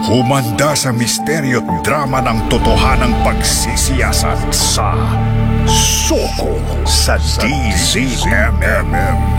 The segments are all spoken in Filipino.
Humanda sa misteryo at drama ng totohanang pagsisiyasat sa Soko sa DZMM.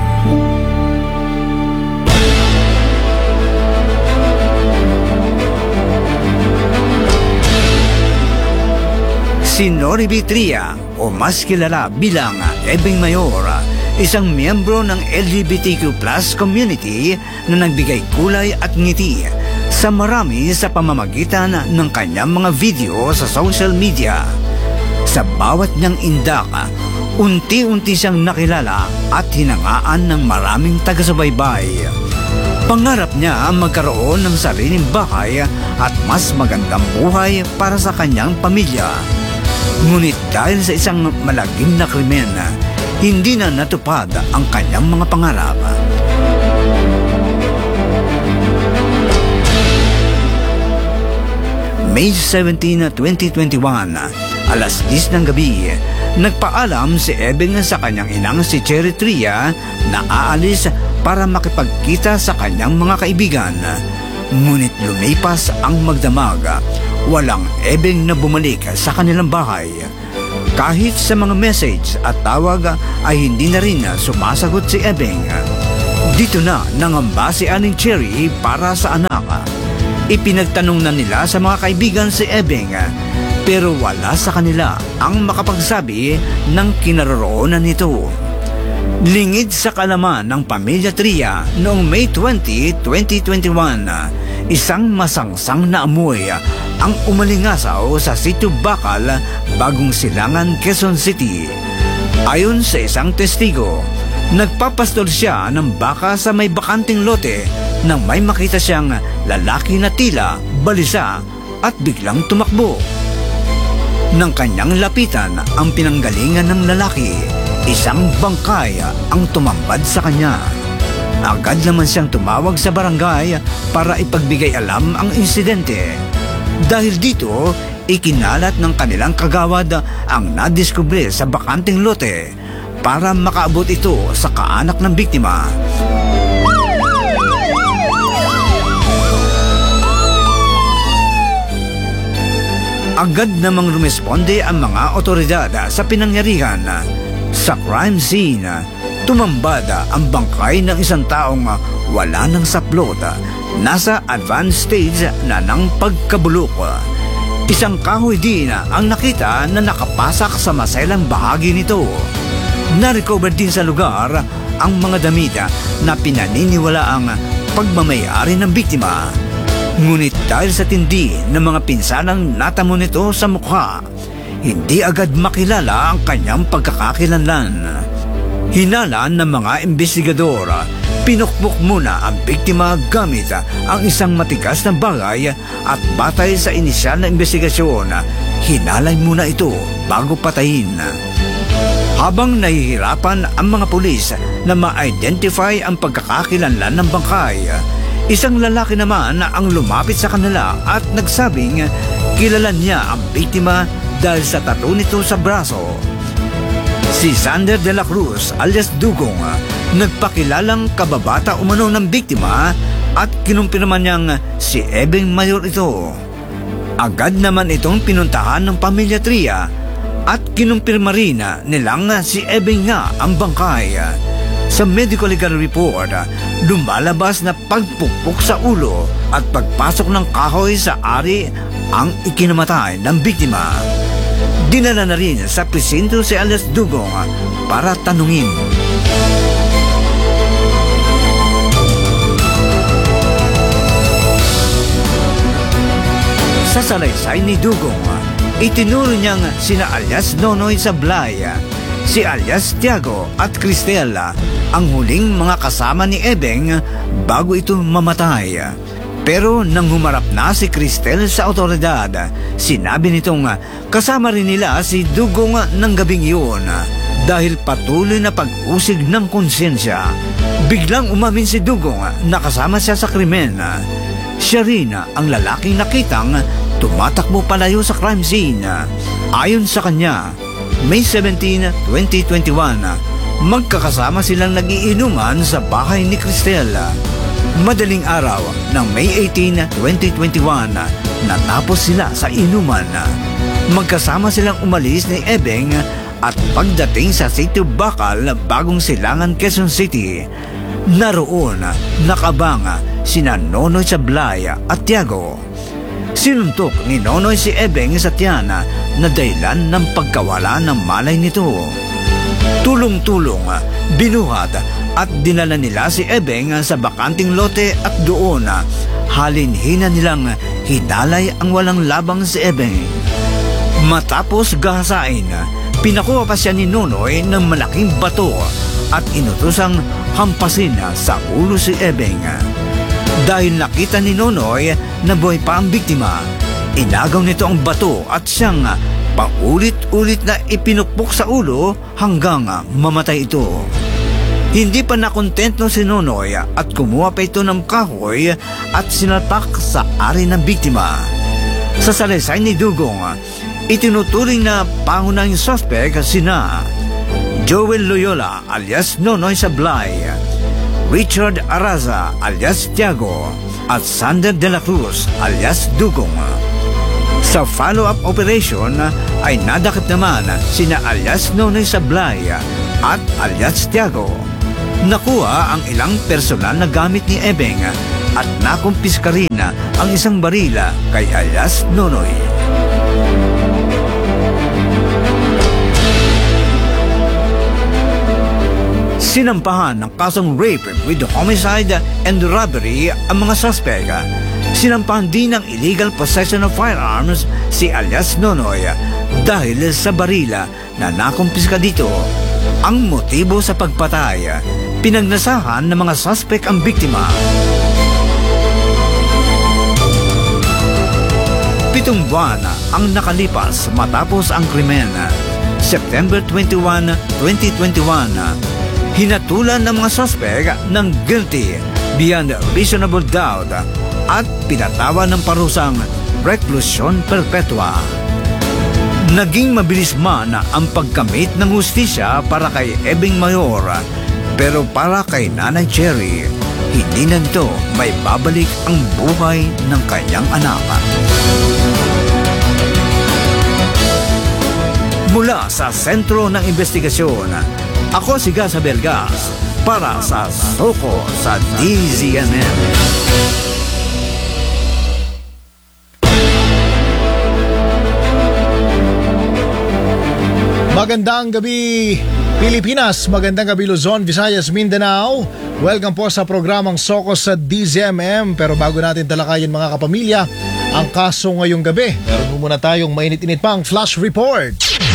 Si Nori Vitria, o mas kilala bilang Ebeng Mayor, isang miyembro ng LGBTQ+ community na nagbigay kulay at ngiti sa marami sa pamamagitan ng kanyang mga video sa social media. Sa bawat niyang indak, unti-unti siyang nakilala at hinangaan ng maraming taga-subaybay. Pangarap niya magkaroon ng sariling bahay at mas magandang buhay para sa kanyang pamilya. Ngunit dahil sa isang malagim na krimen, hindi na natupad ang kanyang mga pangarap. May 17, 2021, alas 10 ng gabi, nagpaalam si Ebeng sa kanyang inang si Cherry Tria na aalis para makipagkita sa kanyang mga kaibigan. Ngunit lumipas ang magdamag, walang Ebeng na bumalik sa kanilang bahay. Kahit sa mga message at tawag ay hindi na rin sumasagot si Ebeng. Dito na nangamba si Aling Cherry para sa anak. Ipinagtanong na nila sa mga kaibigan si Ebeng, pero wala sa kanila ang makapagsabi ng kinaroroonan nito. Lingid sa kalaman ng pamilya Tria noong May 20, 2021, isang masangsang na amoy ang umalingasaw sa Sitio Bakal, Bagong Silangan, Quezon City. Ayon sa isang testigo, nagpapastol siya ng baka sa may bakanting lote nang may makita siyang lalaki na tila balisa at biglang tumakbo. Nang kanyang lapitan ang pinanggalingan ng lalaki, isang bangkay ang tumambad sa kanya. Agad naman siyang tumawag sa barangay para ipagbigay alam ang insidente. Dahil dito, ikinalat ng kanilang kagawad ang nadiskubre sa bakanting lote para makaabot ito sa kaanak ng biktima. Agad namang rumesponde ang mga otoridad sa pinangyarihan. Sa crime scene, tumambad ang bangkay ng isang taong wala ng saplot, nasa advanced stage na ng pagkabulok. Isang kahoy din ang nakita na nakapasak sa maselang bahagi nito. Na-recover din sa lugar ang mga damit na pinaniniwalaang pagmamayari ng biktima. Ngunit dahil sa tindi ng mga pinsalang natamo nito sa mukha, hindi agad makilala ang kanyang pagkakakilanlan. Hinala ng mga investigador, pinukpok muna ang biktima gamit ang isang matigas na bagay at batay sa inisyal na investigasyon, hinalay muna ito bago patayin. Habang nahihirapan ang mga pulis na ma-identify ang pagkakakilanlan ng bangkay, isang lalaki naman ang lumapit sa kanila at nagsabing kilala niya ang biktima dahil sa tattoo nito sa braso. Si Sander de la Cruz alias Dugong, nagpakilalang kababata umano ng biktima at kinumpirma niyang si Ebeng Mayor ito. Agad naman itong pinuntahan ng pamilya Tria at kinumpirma rin nilang si Ebeng nga ang bangkay. Sa medical legal report, lumalabas na pagpukpok sa ulo at pagpasok ng kahoy sa ari ang ikinamatay ng biktima. Dinala na rin sa presinto si alias Dugong para tanungin. Sa salaysay ni Dugong, itinuro niyang sina alias Nonoy Sablay, si alias Tiago at Cristela ang huling mga kasama ni Ebeng bago ito mamatay. Pero nang humarap na si Cristel sa otoridad, sinabi nitong kasama rin nila si Dugong ng gabing iyon. Dahil patuloy na pag-usig ng konsyensya, biglang umamin si Dugong na kasama siya sa krimen. Siya rin ang lalaking nakitang tumatakbo palayo sa crime scene. Ayon sa kanya, May 17, 2021, magkakasama silang nagiinuman sa bahay ni Cristel. Madaling araw ng May 18, 2021, natapos sila sa inuman. Magkasama silang umalis ni Ebeng at pagdating sa Sitio Bacal, Bagong Silangan, Quezon City, naroon nakabang sina Nonoy Sablay at Tiago. Sinuntok ni Nonoy si Ebeng sa tiyan na dahilan ng pagkawala ng malay nito. Tulong-tulong, binuhat at dinala nila si Ebeng sa bakanting lote at doon halinhina nilang hinalay ang walang labang si Ebeng. Matapos gahasain, pinakuha pa siya ni Nonoy ng malaking bato at inutosang hampasin sa ulo si Ebeng. Dahil nakita ni Nonoy na buhay pa ang biktima, inagaw nito ang bato at siyang paulit-ulit na ipinukpok sa ulo hanggang mamatay ito. Hindi pa nakontento si Nonoy at kumuha pa ito ng kahoy at sinalpak sa ari ng biktima. Sa salaysay ni Dugong, itinuturing na pangunahing suspect sina Joel Loyola alias Nonoy Sablay, Richard Araza alias Tiago at Sander de la Cruz alias Dugong. Sa follow-up operation ay nadakip naman sina alias Nonoy Sablay at alias Tiago. Nakuha ang ilang personal na gamit ni Ebeng at nakumpiska rin ang isang barila kay alias Nonoy. Sinampahan ng kasong rape with homicide and robbery ang mga suspect. Sinampahan din ng illegal possession of firearms si alias Nonoy dahil sa barila na nakumpiska dito. Ang motibo sa pagpatay, pinagnasahan ng mga suspect ang biktima. 7 buwan ang nakalipas matapos ang krimen. September 21, 2021, hinatulan ng mga suspect ng guilty beyond reasonable doubt at pinatawan ng parusang reclusion perpetua. Naging mabilis man ang pagkamit ng hustisya para kay Ebeng Mayor, pero para kay Nanay Cherry, hindi na nito may babalik ang buhay ng kanyang anak. Mula sa Sentro ng Investigasyon, ako si Gasa Bergas para sa Soko sa DZMM. Magandang gabi Pilipinas, magandang gabi Luzon, Visayas, Mindanao. Welcome po sa programang Soko sa DZMM. Pero bago natin talakayin mga kapamilya ang kaso ngayong gabi, meron muna tayong mainit-init pang flash report.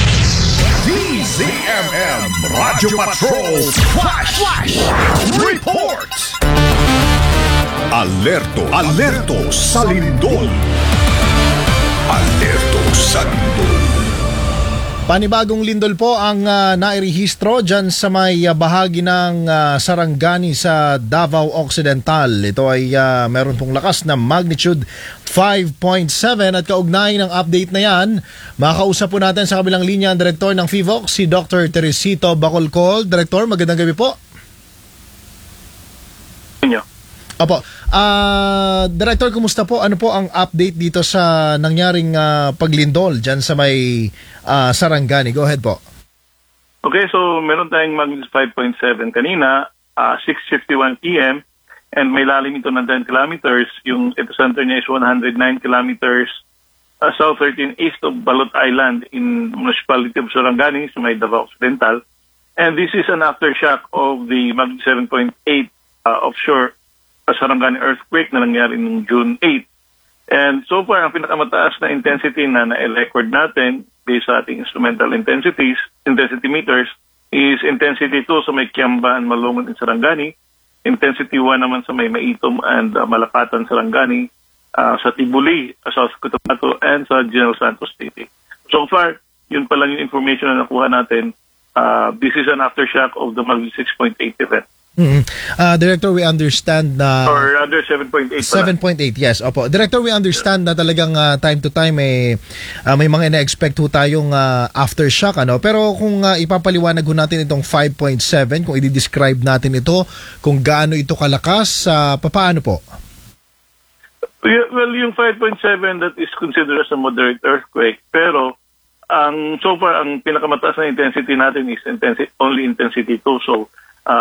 DZMM Radyo Patrol Flash Report. Alerto sa lindol. Alerto sa lindol. Panibagong lindol po ang nairehistro dyan sa may bahagi ng Sarangani sa Davao Occidental. Ito ay meron pong lakas na magnitude 5.7 at kaugnay ng update na yan, makakausap po natin sa kabilang linya ang Direktor ng FIVOC, si Dr. Teresito Bacolcol. Director, magandang gabi po. Opo. Director, kumusta po? Ano po ang update dito sa nangyaring paglindol dyan sa may Sarangani? Go ahead po. Okay, so meron tayong magnitude 5.7 kanina, 6:51 p.m. and may lalim ito ng 10 kilometers. Yung epicenter niya is 109 kilometers south 13 east of Balot Island in municipality of Sarangani, sa may Davao Occidental. And this is an aftershock of the magnitude 7.8 offshore Sarangani earthquake na nangyari noong June 8. And so far, ang pinakamataas na intensity na na-record natin based sa ating instrumental intensity meters is intensity 2 sa may Kiamba and Malungon in Sarangani, intensity 1 naman sa may Maitom and Malapatan, Sarangani, sa Tibuli, South Cotabato, and sa General Santos City. So far, yun pa lang yung information na nakuha natin. This is an aftershock of the magnitude 6.8 event. Director, we understand na Or rather, 7.8 pala. 7.8, yes. Opo. Director, we understand na talagang time to time may mga ina-expect ho tayong aftershock. Pero kung ipapaliwanag ho natin itong 5.7, kung i-describe natin ito, kung gaano ito kalakas, paano po? Well, yung 5.7, that is considered as a moderate earthquake. Pero, so far, ang pinakamataas na intensity natin is only intensity 2. So,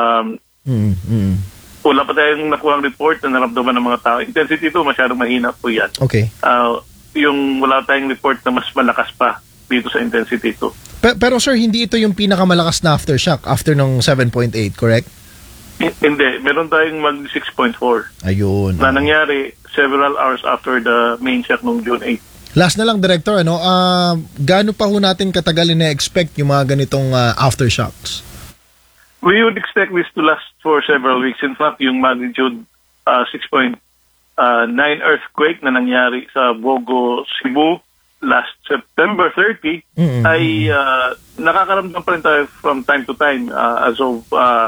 wala pa tayong nakuhang report na naramdaman ng mga tao. Intensity 2, masyadong mahina po yan. Okay. Yung wala tayong report na mas malakas pa dito sa intensity 2. Pero sir, hindi ito yung pinakamalakas na aftershock after ng 7.8, correct? Hindi. Meron tayong mag 6.4. Ayun. Na nangyari several hours after the main shock noong June 8. Last na lang, Director, gaano pa ho natin katagal na-expect yung mga ganitong aftershocks? We would expect this to last for several weeks. In fact, yung magnitude 6.9 earthquake na nangyari sa Bogo, Cebu last September 30 ay nakakaramdam pa rin tayo from time to time. As of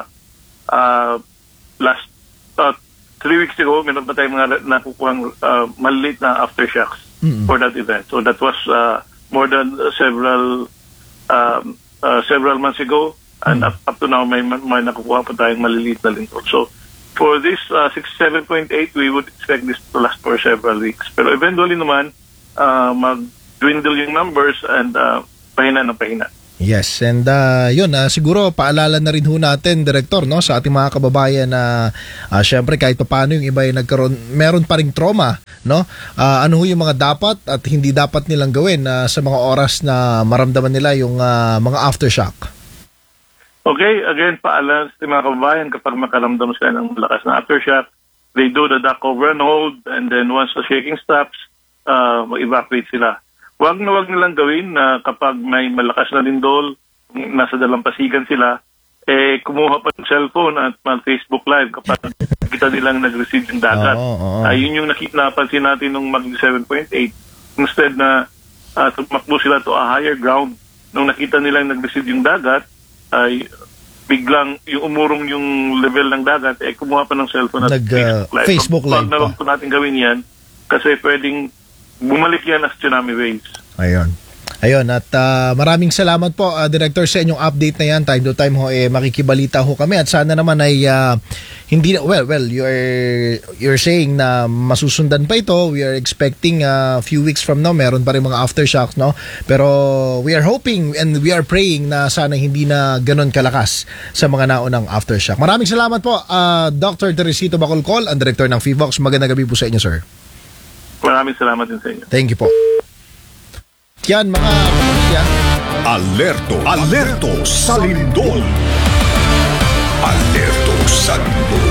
last 3 weeks ago, meron pa tayong mga nakukuhang maliliit na aftershocks for that event. So that was more than several months ago. And up to now, may nakukuha pa tayong maliliit na lindol. So, for this 7.8, we would expect this to last for several weeks. Pero eventually naman, mag-dwindle yung numbers and pahina ng pahina. Yes, and yun, siguro paalala na rin ho natin, Director, no, sa ating mga kababayan na syempre kahit pa paano yung iba ay meron pa ring trauma, no? Ano ho yung mga dapat at hindi dapat nilang gawin sa mga oras na maramdaman nila yung mga aftershock? Okay, again, paalala sa mga kababayan kapag makaramdam sila ng malakas na aftershock, they do the duck cover and hold, and then once the shaking stops, mag-evacuate sila. Huwag nilang gawin na kapag may malakas na lindol, nasa dalampasigan sila, kumuha pa ng cellphone at mag-Facebook Live kapag kita nilang nag-receive yung dagat. Yun yung napansin natin nung mag 7.8. Instead na tumakbo sila to a higher ground, nung nakita nilang nag-receive yung dagat, ay biglang yung umurong yung level ng dagat, kumuha pa ng cellphone at Facebook Live. Huwag po natin gawin yan kasi pwedeng bumalik yan as tsunami waves. Ayun, at maraming salamat po, Director, sa inyong update na yan. Time to time ho, makikibalita ho kami at sana naman ay hindi, you're saying na masusundan pa ito. We are expecting a few weeks from now, meron pa rin mga aftershocks, no? Pero we are hoping and we are praying na sana hindi na ganun kalakas sa mga naunang aftershock. Maraming salamat po, Dr. Teresito Bacolcol, ang Director ng FIVOX. Magandang gabi po sa inyo, sir. Maraming salamat din sa inyo. Thank you po. Yan mga kapatid. Alerto sa lindol. Alerto sa lindol.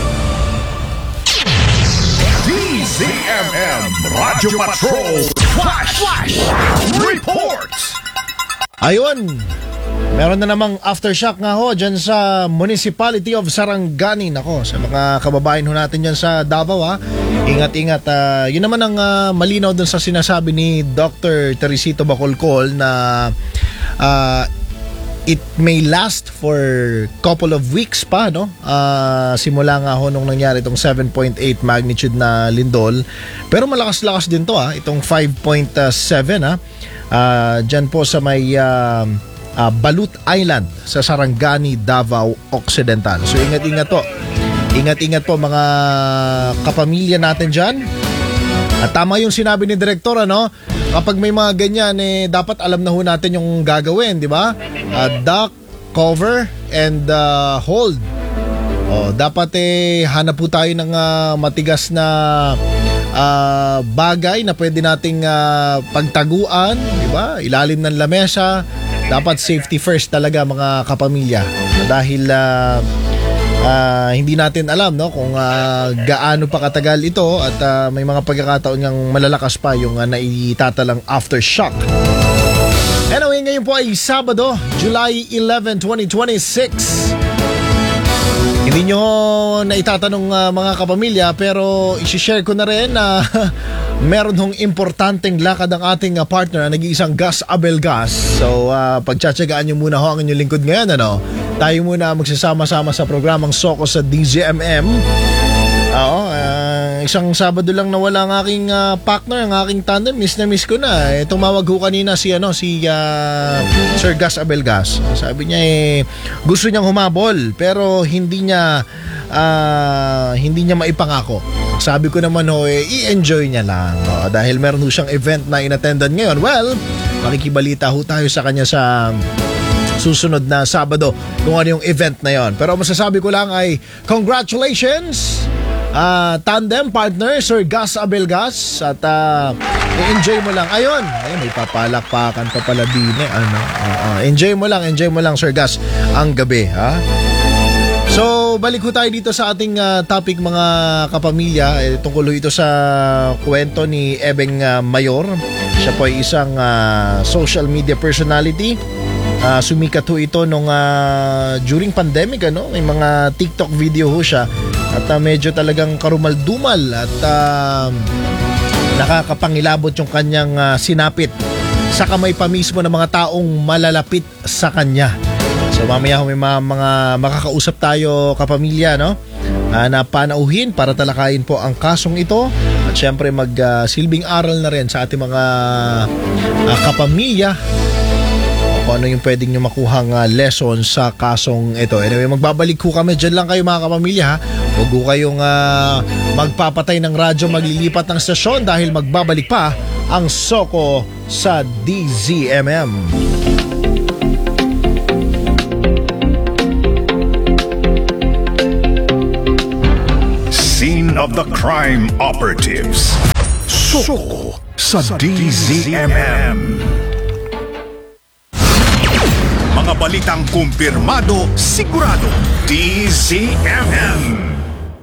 DZMM Radyo Patrol Flash Report. Ayun, meron na namang aftershock nga ho dyan sa Municipality of Sarangani. Nako, sa mga kababayan ho natin dyan sa Davao, ingat-ingat. Yun naman ang malinaw dun sa sinasabi ni Dr. Teresito Bacolcol na it may last for couple of weeks pa, no? Simula nga ho nung nangyari itong 7.8 magnitude na lindol. Pero malakas-lakas din to, itong 5.7, dyan po sa may Balut Island sa Sarangani, Davao Occidental. So ingat-ingat po. Ingat-ingat po mga kapamilya natin dyan. At tama yung sinabi ni Direktor, kapag may mga ganyan, dapat alam na ho natin yung gagawin, di ba? Duck, cover, and hold. Dapat hanap po tayo ng matigas na bagay na pwede nating pagtaguan, di ba? Ilalim ng lamesa. Dapat safety first talaga mga kapamilya. Dahil hindi natin alam, no, kung gaano pa katagal ito at may mga pagkakataon ngang malalakas pa yung naitatalang aftershock. Anyway, ngayon po ay Sabado, July 11, 2026. Hindi nyo na itatanong mga kapamilya, pero isi-share ko na rin na meron hong importanteng lakad ang ating partner na nag-iisang Gas Abel Gas. So pagtsatsagaan nyo muna ho ang inyong lingkod ngayon, tayo muna magsasama-sama sa programang Soko sa DZMM. Oo, isang Sabado lang nawala ang aking partner, ang aking tandem. Miss na miss ko na. Tumawag ko kanina si Sir Gas Abelgas. Sabi niya gusto niyang humabol pero hindi niya maipangako. Sabi ko naman i-enjoy niya lang. Dahil meron siyang event na inattendan ngayon. Well, makikibalita tayo sa kanya sa susunod na Sabado kung ano yung event na yon. Pero masasabi ko lang ay congratulations tandem partner Sir Gas Abelgas at enjoy mo lang. Ayun, may papalakpakan pa pala din enjoy mo lang Sir Gas ang gabi, ha? So, balik ko tayo dito sa ating topic mga kapamilya. Tungkol ito sa kwento ni Ebeng Mayor. Siya po ay isang social media personality. Sumikat ho ito nung during pandemic, may mga TikTok video ho siya. At medyo talagang karumal-dumal at nakakapangilabot yung kanyang sinapit sa kamay pa mismo ng mga taong malalapit sa kanya. So mamaya may mga makakausap tayo kapamilya, na panauhin para talakayin po ang kasong ito. At syempre silbing aral na rin sa ating mga kapamilya kung ano yung pwedeng nyo makuhang lesson sa kasong ito. Anyway, magbabalik ko kami. Diyan lang kayo mga kapamilya, ha? Huwag ko kayong magpapatay ng radyo, maglilipat ng stasyon dahil magbabalik pa ang Soko sa DZMM. Scene of the crime operatives. Soko sa DZMM. Mga balitang kumpirmado, sigurado. DZMM.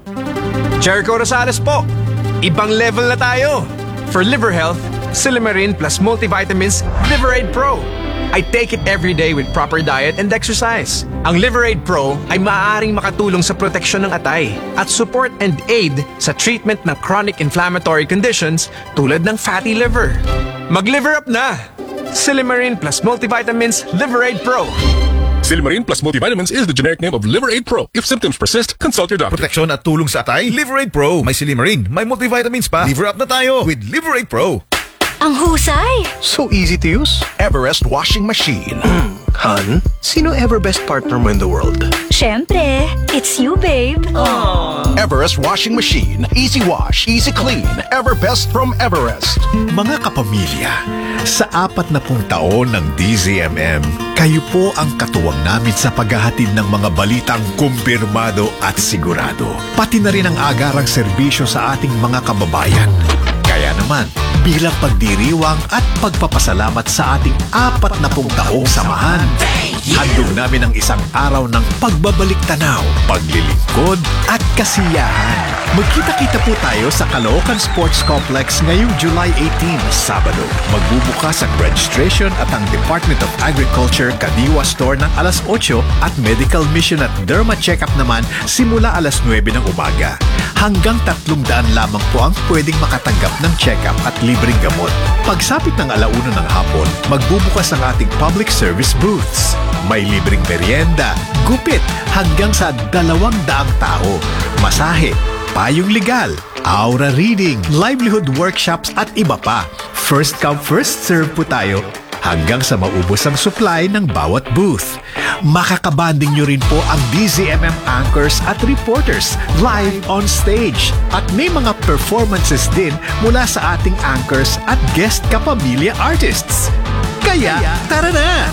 Jericho Rosales po. Ibang level na tayo. For liver health, Silimarin plus multivitamins Liverade Pro. I take it every day with proper diet and exercise. Ang Liverade Pro ay maaaring makatulong sa proteksyon ng atay at support and aid sa treatment ng chronic inflammatory conditions tulad ng fatty liver. Mag-liver up na! Silimarin plus multivitamins Liverade Pro. Silimarin plus multivitamins is the generic name of Liverade Pro. If symptoms persist, consult your doctor. Proteksyon at tulong sa atay, Liverade Pro. May Silimarin, may multivitamins pa. Liver up na tayo with Liverade Pro. Ang husay! So easy to use. Everest washing machine. Han, sino ever best partner mo in the world? Syempre, it's you, babe. Everest washing machine. Easy wash, easy clean. Everbest from Everest. Mga kapamilya, sa 40 taon ng DZMM, kayo po ang katuwang namin sa paghahatid ng mga balitang kumpirmado at sigurado. Pati na rin ang agarang serbisyo sa ating mga kababayan. Kaya naman, bilang pagdiriwang at pagpapasalamat sa ating 40 taong samahan, handog namin ang isang araw ng pagbabalik tanaw, paglilingkod at kasiyahan. Magkita-kita po tayo sa Caloocan Sports Complex ngayong July 18, Sabado. Magbubukas ang registration at ang Department of Agriculture Kadiwa Store ng alas 8 at Medical Mission at Derma Checkup naman simula alas 9 ng umaga. Hanggang 300 lamang po ang pwedeng makatanggap ng check-up at libreng gamot. Pagsapit ng 1:00 ng hapon, magbubukas ang ating public service booths. May libreng merienda, gupit, hanggang sa 200 tao. Masahe, payong legal, aura reading, livelihood workshops at iba pa. First come, first serve po tayo hanggang sa maubos ang supply ng bawat booth. Makakabanding nyo rin po ang DZMM anchors at reporters live on stage. At may mga performances din mula sa ating anchors at guest kapamilya artists. Kaya, tara na!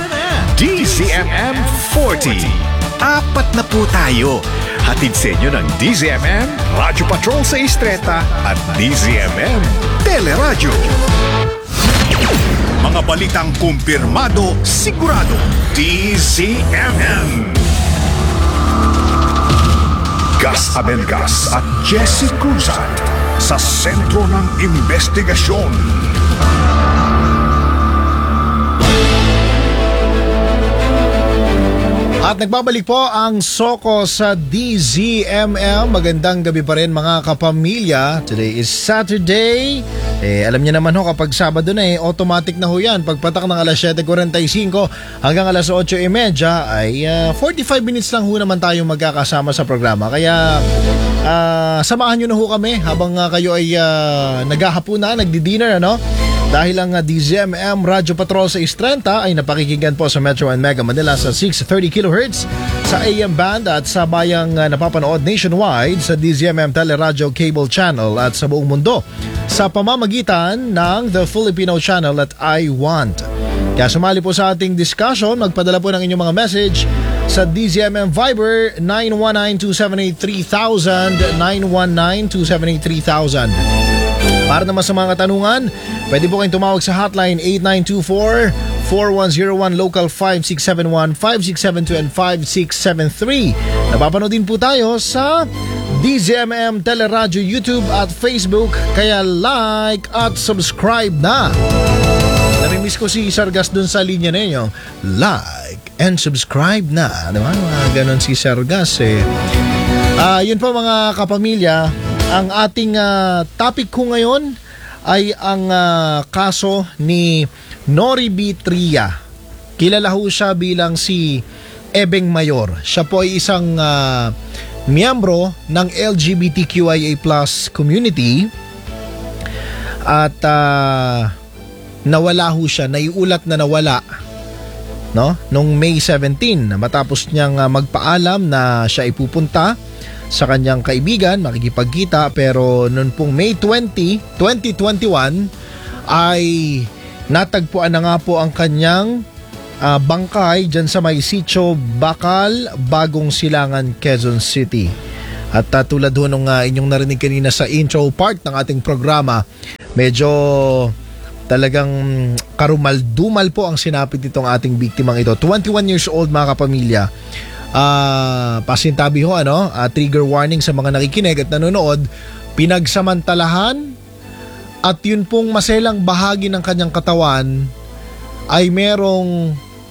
DZMM 40. 4 na po tayo. Hatid sa inyo ng DZMM, Radyo Patrol sa Istreta at DZMM Teleradyo. Mga balitang kumpirmado, sigurado. DZMM. Gas Abelgas at Jesse Cruzat sa sentro ng investigasyon. At nagbabalik po ang Soko sa DZMM. Magandang gabi pa rin mga kapamilya. Today is Saturday, Alam niyo naman ho, kapag Sabado na automatic na ho yan. Pagpatak ng alas 7:45 hanggang alas 8:30 ay 45 minutes lang ho naman tayo magkakasama sa programa. Kaya samahan nyo na ho kami habang kayo ay naghahapunan, nagdi-dinner, ano? Dahil ang DZMM Radyo Patrol sa 630 ay napakikinggan po sa Metro and Mega Manila sa 630 kHz sa AM band at sa bayang napapanood nationwide sa DZMM Teleradyo Cable Channel at sa buong mundo sa pamamagitan ng The Filipino Channel at I Want. Kaya sumali po sa ating discussion, magpadala po ng inyong mga message sa DZMM Viber 919-278-3000, 919-278-3000. Para naman sa mga katanungan, pwede po kayong tumawag sa hotline 8924-4101, local 5671, 5672 and 5673. Napapanood din po tayo sa DZMM Teleradyo YouTube at Facebook, kaya like at subscribe na. Namimiss ko si Sargas dun sa linya ninyo. Like and subscribe na. Diba? Ganon si Sargas Yun po mga kapamilya, ang ating topic ko ngayon ay ang kaso ni Nori B. Tria. Kilala ho siya bilang si Ebeng Mayor. Siya po ay isang miyembro ng LGBTQIA+ community at nawala ho siya, naiulat na nawala, no? Noong May 17 matapos niyang magpaalam na siya ay pupunta sa kanyang kaibigan, makikipagkita, pero noon pong May 20, 2021 ay natagpuan na nga po ang kanyang bangkay dyan sa may Sitio Bakal, Bagong Silangan, Quezon City. At tulad ho nung inyong narinig kanina sa intro part ng ating programa, medyo talagang karumal-dumal po ang sinapit nitong ating biktimang ito. 21 years old mga kapamilya. Pasintabi ho, trigger warning sa mga nakikinig at nanonood. Pinagsamantalahan at yun pong maselang bahagi ng kanyang katawan ay merong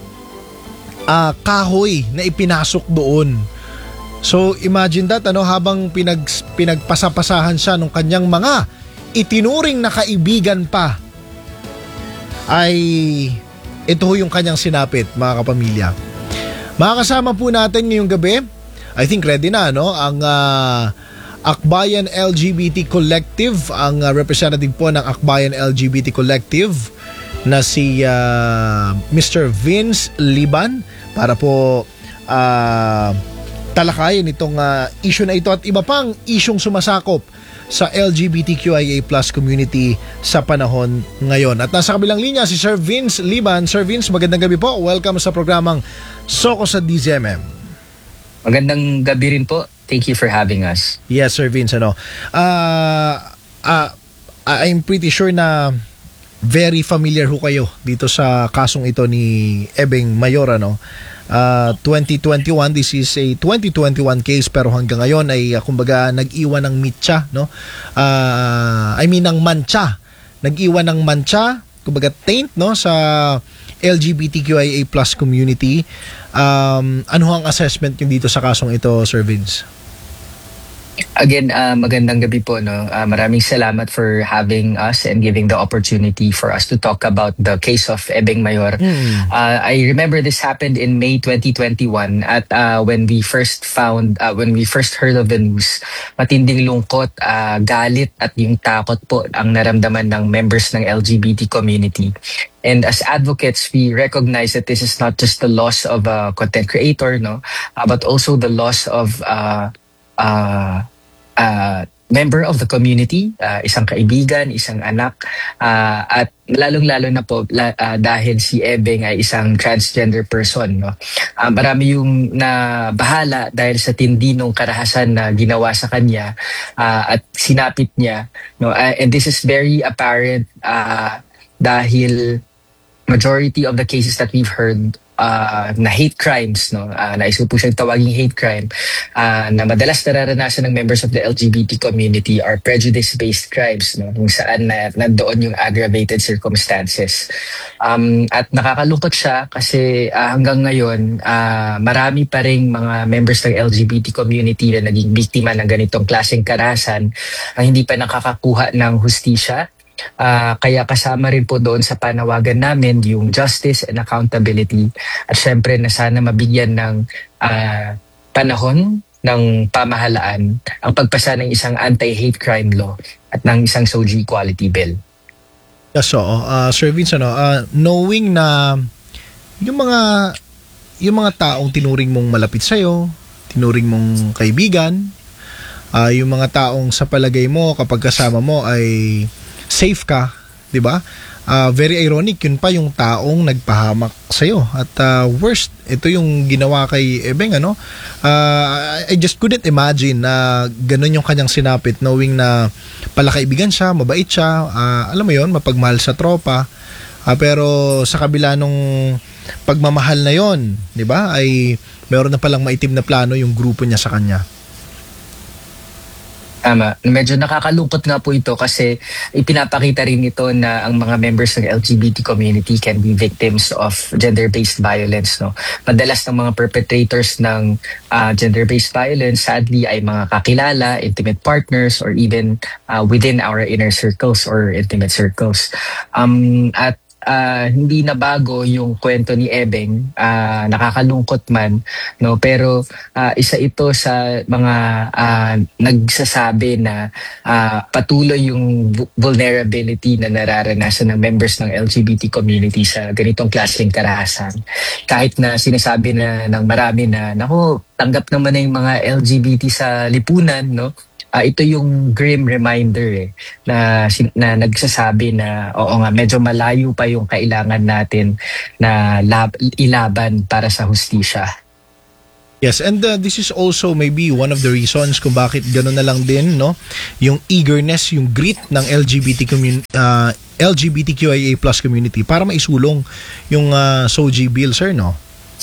kahoy na ipinasok doon. So imagine that, habang pinagpasapasahan siya ng kanyang mga itinuring na kaibigan pa, ay ito ho yung kanyang sinapit mga kapamilya. Makakasama po natin ngayong gabi, I think ready na, ang Akbayan LGBT Collective, ang representative po ng Akbayan LGBT Collective na si Mr. Vince Liban para po talakayin itong issue na ito at iba pang isyong sumasakop sa LGBTQIA+ community sa panahon ngayon. At nasa kabilang linya si Sir Vince Liban. Sir Vince, magandang gabi po. Welcome sa programang Soko sa DZMM. Magandang gabi rin po. Thank you for having us. Yes, Sir Vince. I'm pretty sure na very familiar ho kayo dito sa kasong ito ni Ebeng Mayor, 2021, this is a 2021 case, pero hanggang ngayon ay kumbaga nag-iwan ng mitya, ng mancha. Nag-iwan ng mancha, kumbaga taint, sa LGBTQIA+ community. Ano ang assessment niyo dito sa kasong ito, Sir Vince? Again, magandang gabi po. Maraming salamat for having us and giving the opportunity for us to talk about the case of Ebeng Mayor. I remember this happened in May 2021 at when we first heard of the news, matinding lungkot, galit at yung takot po ang naramdaman ng members ng LGBT community. And as advocates, we recognize that this is not just the loss of a content creator, but also the loss of member of the community, isang kaibigan, isang anak, at lalong-lalo na po dahil si Ebeng ay isang transgender person. Marami yung nabahala dahil sa tindi ng karahasan na ginawa sa kanya at sinapit niya. And this is very apparent dahil majority of the cases that we've heard na hate crimes, nais ko po siyang tawaging hate crime, na madalas nararanasan ng members of the LGBT community are prejudice-based crimes, kung saan nandoon yung aggravated circumstances. At nakakalungkot siya kasi hanggang ngayon, marami pa ring mga members ng LGBT community na naging biktima ng ganitong klaseng karahasan ang hindi pa nakakakuha ng hustisya. Kaya kasama rin po doon sa panawagan namin yung justice and accountability at syempre na sana mabigyan ng panahon ng pamahalaan ang pagpasa ng isang anti-hate crime law at ng isang SOGI equality bill. Yes, so, Sir Vince, knowing na yung mga taong tinuring mong malapit sa'yo, tinuring mong kaibigan, yung mga taong sa palagay mo kapag kasama mo ay safe ka, di ba? Very ironic, yun pa yung taong nagpahamak sa'yo. At worst, ito yung ginawa kay Ebeng, I just couldn't imagine na ganun yung kanyang sinapit knowing na pala kaibigan siya, mabait siya, alam mo yun, mapagmahal sa tropa. Pero sa kabila nung pagmamahal na yon, di ba, ay meron na palang maitim na plano yung grupo niya sa kanya. Tama. Medyo nakakalungkot nga po ito kasi ipinapakita rin ito na ang mga members ng LGBT community can be victims of gender-based violence. No? Madalas ng mga perpetrators ng gender-based violence sadly ay mga kakilala, intimate partners, or even within our inner circles or intimate circles. At hindi na bago yung kwento ni Ebeng, nakakalungkot man, no, pero isa ito sa mga nagsasabi na patuloy yung vulnerability na nararanasan ng members ng LGBT community sa ganitong klaseng karahasan. Kahit na sinasabi na ng marami na naku, tanggap naman na yung mga LGBT sa lipunan, no? Ito yung grim reminder na nagsasabi na oo nga, medyo malayo pa yung kailangan natin na ilaban para sa hustisya. Yes, and this is also maybe one of the reasons kung bakit gano'n na lang din, no? Yung eagerness, yung grit ng LGBTQIA+ community para maisulong yung SOGI bill, sir, no?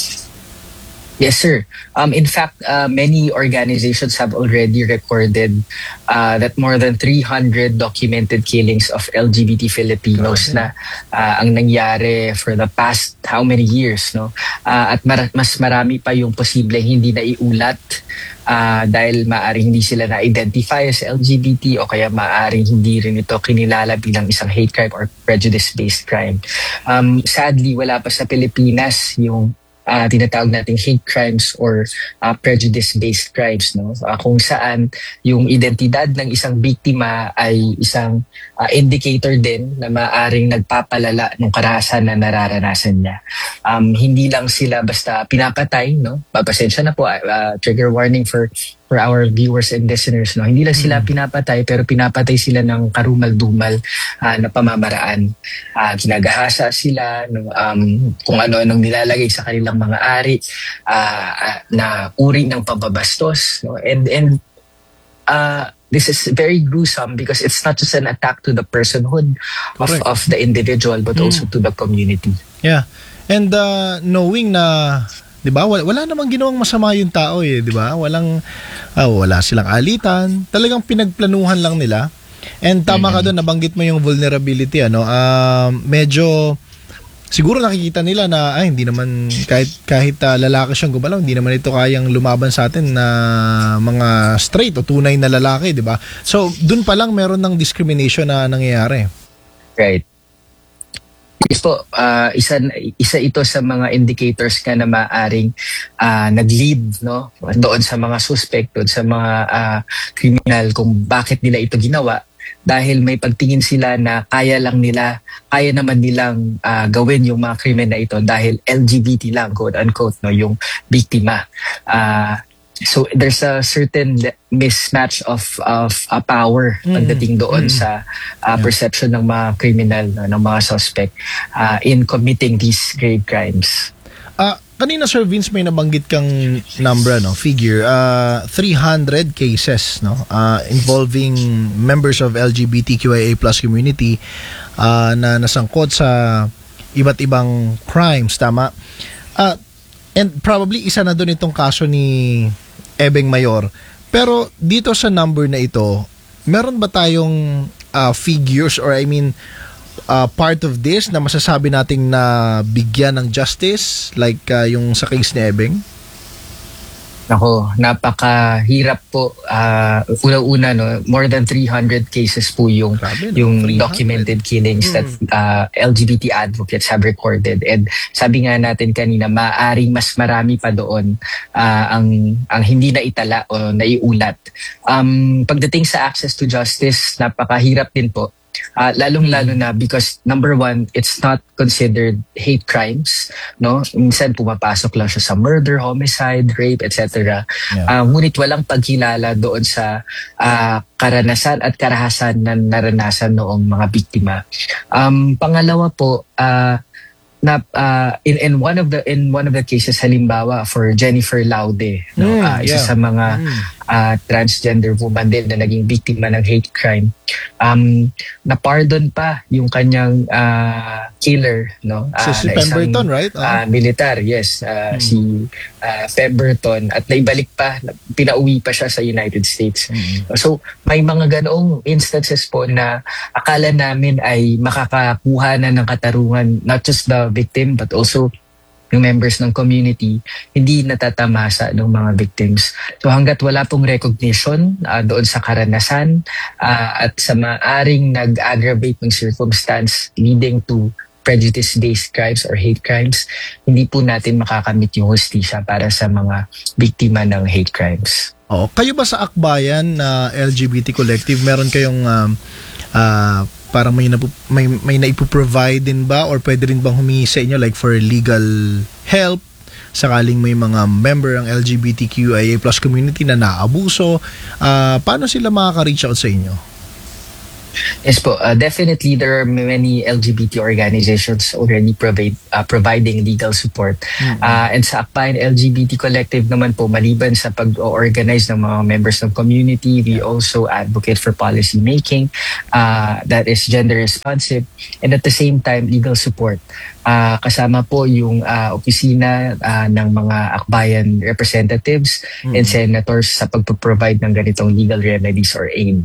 Yes, sir. In fact, many organizations have already recorded that more than 300 documented killings of LGBT Filipinos na ang nangyari for the past how many years, no? At mas marami pa yung posibleng hindi na iulat dahil maaring hindi sila na-identify as LGBT o kaya maaring hindi rin ito kinilala bilang isang hate crime or prejudice-based crime. Sadly, wala pa sa Pilipinas yung tinatawag nating hate crimes or prejudice-based crimes, no? Kung saan yung identidad ng isang biktima ay isang indicator din na maaring nagpapalala ng karahasan na nararanasan niya. Hindi lang sila basta pinapatay, no? Pasensya na po, trigger warning for our viewers and listeners, no? Hindi lang sila pinapatay pero pinapatay sila ng karumal-dumal na pamamaraan. Ginagahasa sila, no? Kung ano-anong nilalagay sa kanilang mga ari na uri ng pambabastos, no? And this is very gruesome because it's not just an attack to the personhood of the individual but also to the community. Yeah. And knowing na 'di ba? Wala namang ginawang masama yung tao 'di ba? Wala silang alitan, talagang pinagplanuhan lang nila. And tama ka doon, nabanggit mo yung vulnerability, medyo siguro nakikita nila na hindi naman kahit lalaki siyang gumalaw, hindi naman ito kayang lumaban sa atin na mga straight o tunay na lalaki, 'di ba? So, doon pa lang meron ng discrimination na nangyayari. Right. Yes po, isa ito sa mga indicators ka na maaring nag-lead, no, doon sa mga suspect, doon sa mga criminal kung bakit nila ito ginawa, dahil may pagtingin sila na kaya naman nilang gawin yung mga krimen na ito dahil LGBT lang, quote unquote, no, yung biktima. So there's a certain mismatch of power pagdating doon sa perception ng mga criminal, no, ng mga suspect in committing these grave crimes. Kanina, Sir Vince, may nabanggit kang number, no, figure, 300 cases, no, involving members of LGBTQIA+ community na nasangkot sa iba't ibang crimes, tama? And probably isa na doon itong kaso ni Ebeng Mayor. Pero dito sa number na ito, meron ba tayong figures or part of this na masasabi nating na bigyan ng justice like yung sa case ni Ebeng? Nako, napakahirap po. Una-una, no, more than 300 cases po yung Grabe, no? yung 300. documented killings that LGBT advocates have recorded. And sabi nga natin kanina, maaring mas marami pa doon ang hindi na itala o naiulat. Pagdating sa access to justice, napakahirap din po. Lalong-lalo na because number one, it's not considered hate crimes, no? Minsan pumapasok lang siya sa murder, homicide, rape, etc. Ngunit walang pagkilala doon sa karanasan at karahasan na naranasan noong mga biktima. Pangalawa po, in one of the cases, halimbawa for Jennifer Laude, no? Isa sa mga transgender woman din na naging biktima ng hate crime, na-pardon pa yung kanyang killer, no? Si Pemberton, right? Militar, yes. Si Pemberton, at naibalik pa, pinauwi pa siya sa United States. So may mga ganoong instances po na akala namin ay makakakuha na ng katarungan, not just the victim but also yung members ng community, hindi natatamasa ng mga victims. So hanggat wala pong recognition doon sa karanasan at sa maaring nag-aggravate ng circumstance leading to prejudice-based crimes or hate crimes, hindi po natin makakamit yung hustisya para sa mga biktima ng hate crimes. Kayo ba sa Akbayan na LGBT collective, meron kayong parang may naipo-provide din ba or pwede rin bang humingi sa inyo like for legal help sakaling may mga member ng LGBTQIA+ community na naabuso? Paano sila makaka-reach out sa inyo? Yes po, definitely there are many LGBT organizations already providing legal support. And sa Akbayan LGBT Collective naman po, maliban sa pag-organize ng mga members ng community, we also advocate for policy making that is gender responsive and at the same time legal support. Kasama po yung opisina ng mga Akbayan representatives and senators sa pag-provide ng ganitong legal remedies or aid.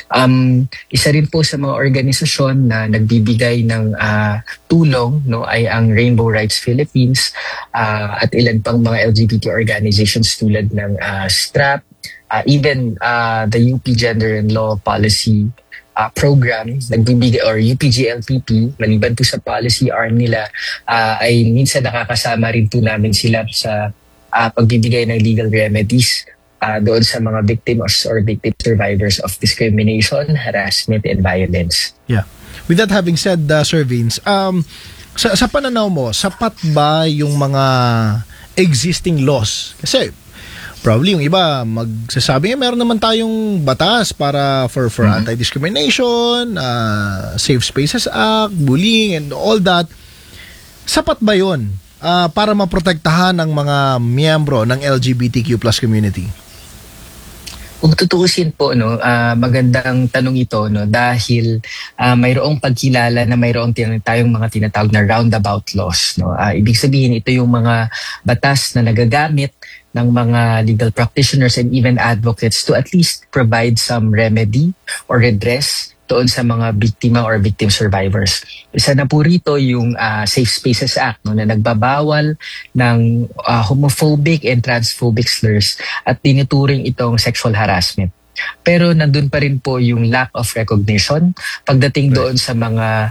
Isa rin po sa mga organisasyon na nagbibigay ng tulong, no, ay ang Rainbow Rights Philippines at ilan pang mga LGBT organizations tulad ng STRAP, even the UP Gender and Law Policy program, nagbibigay, or UPGLPP, maliban po sa policy arm nila, ay minsan nakakasama rin po namin sila sa pagbibigay ng legal remedies doon sa mga victims or victim survivors of discrimination, harassment, and violence. Yeah. With that having said, Sir Vince, sa pananaw mo, sapat ba yung mga existing laws? Kasi probably yung iba magsasabi, meron naman tayong batas para for anti-discrimination, Safe Spaces Act, bullying, and all that. Sapat ba yun para maprotektahan ang mga miyembro ng LGBTQ+ community? Kung tutuusin po, no, magandang tanong ito, no, dahil mayroong pagkilala na mayroong tayong mga tinatawag na roundabout laws, no. Ibig sabihin, ito yung mga batas na nagagamit ng mga legal practitioners and even advocates to at least provide some remedy or redress doon sa mga biktima or victim survivors. Isa na po rito yung Safe Spaces Act, no, na nagbabawal ng homophobic and transphobic slurs at tinuturing itong sexual harassment. Pero nandun pa rin po yung lack of recognition pagdating doon sa mga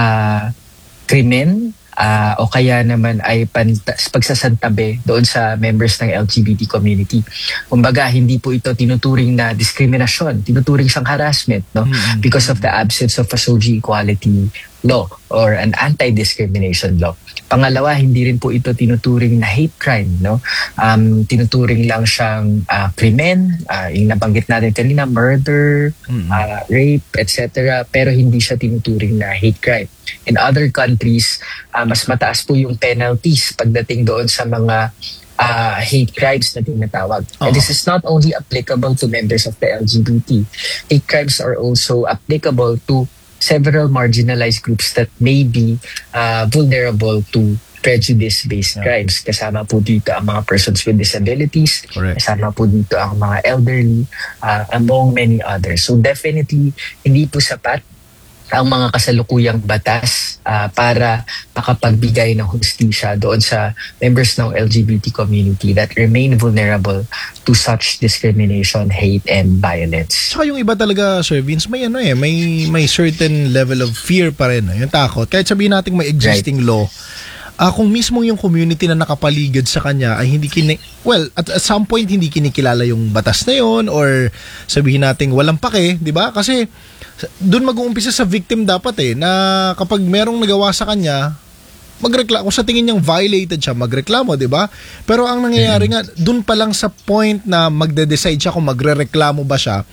krimen o kaya naman ay pagsasantabi doon sa members ng LGBT community. Kumbaga, hindi po ito tinuturing na diskriminasyon, tinuturing siyang harassment, no? Because of the absence of a socio-equality law or an anti-discrimination law. Pangalawa, hindi rin po ito tinuturing na hate crime, no? Tinuturing lang siyang krimen, yung nabanggit natin kanina, murder, rape, etc. Pero hindi siya tinuturing na hate crime. In other countries, mas mataas po yung penalties pagdating doon sa mga hate crimes na tinatawag. And this is not only applicable to members of the LGBT. Hate crimes are also applicable to several marginalized groups that may be vulnerable to prejudice-based crimes. Kasama po dito ang mga persons with disabilities, kasama po dito ang mga elderly, among many others. So definitely, hindi po sapat ang mga kasalukuyang batas para makapagbigay ng hustisya doon sa members ng LGBT community that remain vulnerable to such discrimination, hate, and violence. Saka yung iba talaga, Sir Vince, may may certain level of fear pa rin, yung takot. Kahit sabihin natin may existing law, kung mismo yung community na nakapaligid sa kanya ay hindi at some point hindi kinikilala yung batas na yon, or sabihin natin walang pake, di ba? Kasi doon mag-uumpisa sa victim dapat na kapag merong nagawa sa kanya, magreklamo. Kung sa tingin niyang violated siya, magreklamo, di ba? Pero ang nangyayari nga, doon pa lang sa point na magde-decide siya kung magrereklamo ba siya,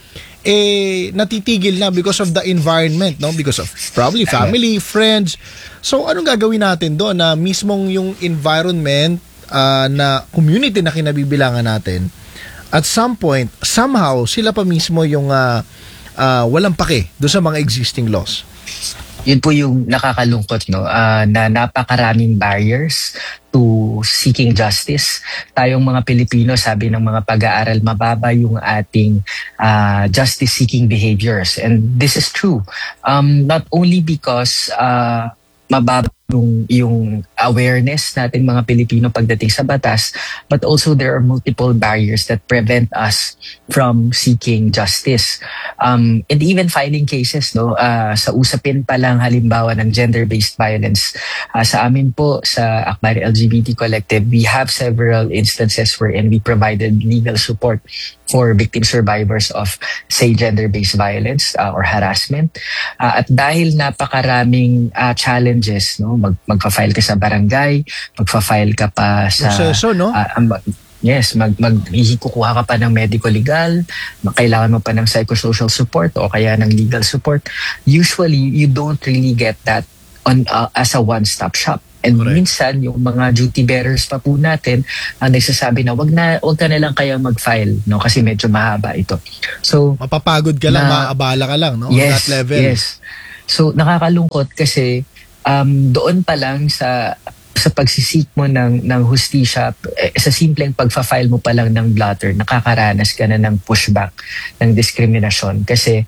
natitigil na because of the environment, no? Because of probably family, friends. So, anong gagawin natin doon na mismong yung environment na community na kinabibilangan natin, at some point, somehow, sila pa mismo yung walang pake doon sa mga existing laws. Yun po yung nakakalungkot, no? Na napakaraming barriers to seeking justice. Tayong mga Pilipino, sabi ng mga pag-aaral, mababa yung ating justice-seeking behaviors. And this is true. Not only because mababa yung awareness natin mga Pilipino pagdating sa batas, but also there are multiple barriers that prevent us from seeking justice. And even filing cases, no? Sa usapin pa lang halimbawa ng gender-based violence, sa amin po sa Akbari LGBT Collective, we have several instances wherein we provided legal support for victim survivors of, say, gender-based violence or harassment. At dahil napakaraming challenges, no? Magpa-file ka sa barangay, magpa-file ka pa sa proseso, no? Yes, kukuha ka pa ng medical legal, kailangan mo pa ng psychosocial support o kaya ng legal support. Usually, you don't really get that as a one-stop shop. And correct. Minsan, yung mga duty bearers pa po natin ang nagsasabi na wag ka na lang kaya mag-file, no? Kasi medyo mahaba ito. So, mapapagod ka lang, maaabala ka lang, no? Yes, on that level. Yes. So, nakakalungkot kasi doon pa lang sa pagsisik mo ng hustisya, sa simpleng pagfa-file mo pa lang ng blotter, nakakaranas ka na ng pushback, ng diskriminasyon kasi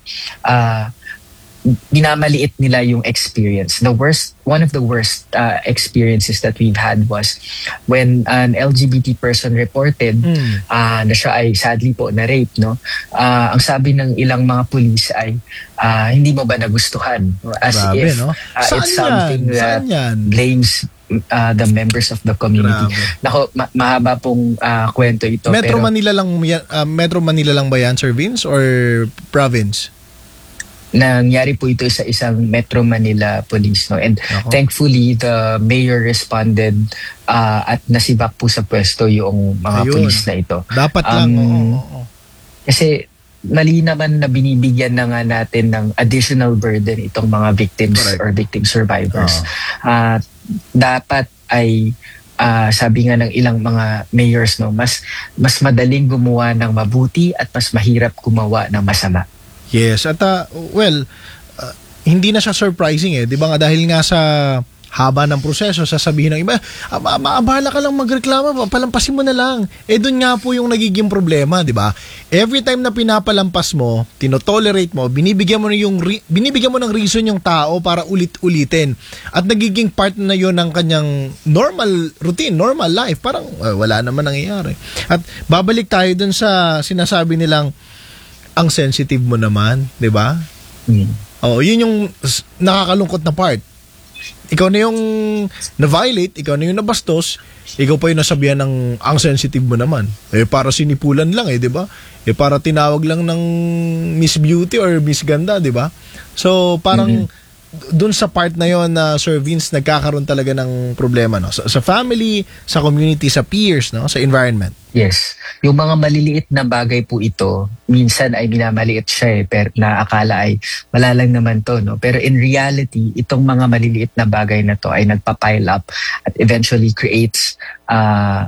minamaliit nila yung experience. One of the worst experiences that we've had was when an LGBT person reported na siya ay sadly po na rape, no? Ang sabi ng ilang mga pulis ay hindi mo ba nagustuhan? As grabe, if no? it's something that blames the members of the community. Nako, mahaba pong kwento ito. Metro pero Manila lang ba yan, Sir Vince, or province? Nangyari po ito sa isang Metro Manila police, no? And thankfully the mayor responded at nasibak po sa pwesto yung mga police na ito. Dapat lang. Kasi mali naman na binibigyan na nga natin ng additional burden itong mga victims or victim survivors. Dapat ay sabi nga ng ilang mga mayors, no, mas madaling gumawa ng mabuti at mas mahirap gumawa ng masama. Yes, at hindi na siya surprising 'di ba nga, dahil nga sa haba ng proseso, sasabihin ng iba, maabala ka lang magreklamo, palampasin mo na lang. Doon nga po yung nagiging problema, 'di ba? Every time na pinapalampas mo, tinotolerate mo, binibigyan mo ng reason yung tao para ulit-ulitin. At nagiging part na 'yon ng kanyang normal routine, normal life. Parang wala naman nangyayari. At babalik tayo dun sa sinasabi nilang ang sensitive mo naman, 'di ba? Yun yung nakakalungkot na part. Ikaw na yung na-violate, ikaw na yung nabastos, ikaw pa yung nasabihan ng ang sensitive mo naman. Para sinipulan lang 'di ba? Para tinawag lang ng Miss Beauty or Miss Ganda, 'di ba? So parang dun sa part na yon na Sir Vince, nagkakaroon talaga ng problema, no? Sa family, sa community, sa peers, no? Sa environment. Yes. Yung mga maliliit na bagay po ito, minsan ay minamaliit siya pero na akala ay wala lang naman to, no? Pero in reality, itong mga maliliit na bagay na to ay nagpa-pile up at eventually creates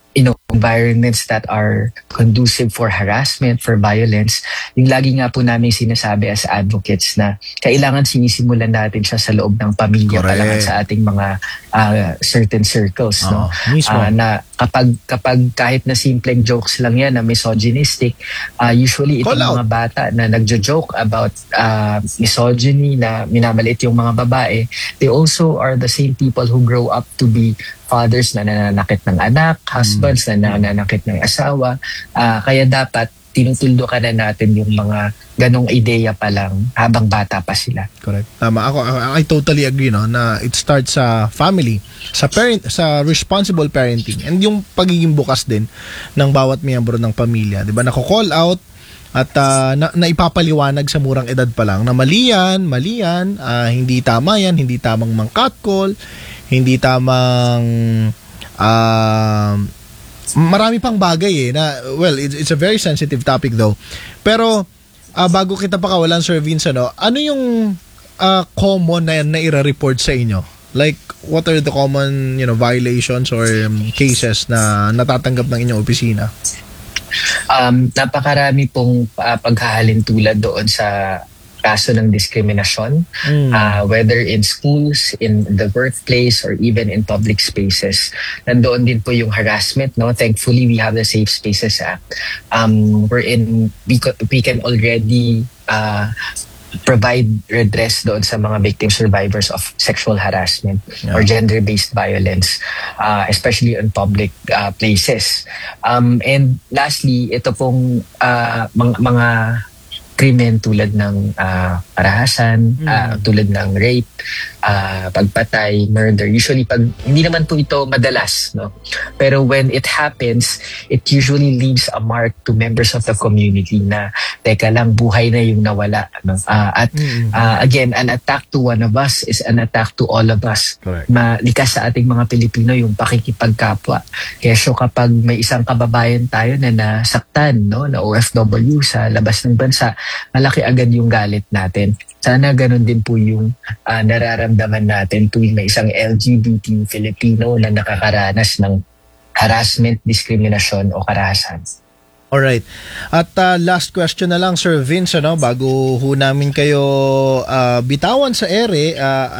environments that are conducive for harassment, for violence, yung lagi nga po namin sinasabi as advocates na kailangan sinisimulan natin siya sa loob ng pamilya pa lang at sa ating mga certain circles, no? Mismo. Na kapag kahit na simpleng jokes lang yan na misogynistic, usually itong mga bata na nagjo-joke about misogyny, na minamaliit yung mga babae, they also are the same people who grow up to be fathers na nananakit ng anak, husbands na nananakit ng asawa. Kaya dapat tinutuldukan na natin yung mga ganong ideya pa lang habang bata pa sila. Correct. Tama. I totally agree, no, na it starts sa family, sa responsible parenting, and yung pagiging bukas din ng bawat miyembro ng pamilya. 'Di ba? Nako-call out at naipapaliwanag sa murang edad pa lang na mali yan, hindi tama yan, hindi tamang mang-catcall, hindi tamang marami pang bagay na, well, it's a very sensitive topic though. Pero bago kita pakawalan, Sir Vince, ano yung common na i-report sa inyo? Like, what are the common violations or cases na natatanggap ng inyong opisina? Napakarami pong paghahalin tulad doon sa kaso ng diskriminasyon, whether in schools, in the workplace, or even in public spaces. Nandoon din po yung harassment, no? Thankfully, we have the Safe Spaces Act, wherein we can already provide redress doon sa mga victim survivors of sexual harassment or gender-based violence, especially in public places. And lastly, ito pong mga krimen tulad ng parahasan, tulad ng rape, pagpatay, murder. Usually, hindi naman po ito madalas, no? Pero when it happens, it usually leaves a mark to members of the community na, teka lang, buhay na yung nawala. No? Again, an attack to one of us is an attack to all of us. Correct. Likas sa ating mga Pilipino yung pakikipagkapwa. Kaya so kapag may isang kababayan tayo na nasaktan, no, na OFW sa labas ng bansa, malaki agad yung galit natin. Sana ganun din po yung nararamdaman natin tuwing may isang LGBT Filipino na nakakaranas ng harassment, diskriminasyon o karahasan. Alright. At last question na lang, Sir Vince, bago ho namin kayo bitawan sa ere,